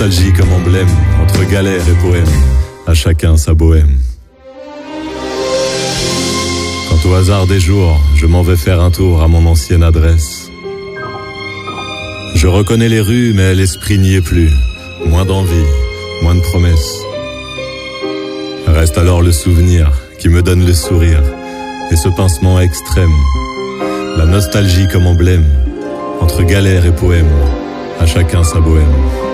nostalgie comme emblème, entre galère et poème, à chacun sa bohème. Quant au hasard des jours, je m'en vais faire un tour à mon ancienne adresse. Je reconnais les rues, mais l'esprit n'y est plus. Moins d'envie, moins de promesses. Reste alors le souvenir qui me donne le sourire et ce pincement extrême. La nostalgie comme emblème, entre galère et poème, à chacun sa bohème.